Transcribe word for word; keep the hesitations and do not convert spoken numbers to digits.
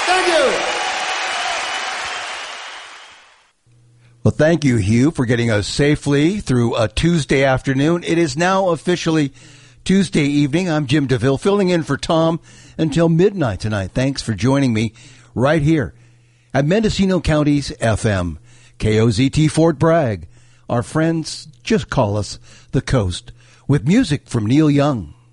Thank you. Well, thank you, Hugh, for getting us safely through a Tuesday afternoon. It is now officially Tuesday evening. I'm Jim DeVille, filling in for Tom until midnight tonight. Thanks for joining me right here at Mendocino County's F M, K O Z T Fort Bragg. Our friends just call us the Coast, with music from Neil Young.